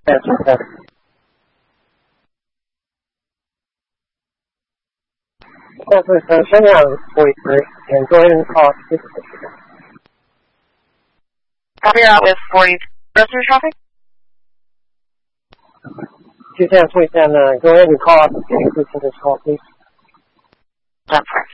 That's better. Shut down 43 and go ahead and call 6. Copy out with 40 grocery traffic. 2727, go ahead and call increase in this call, please. That's right.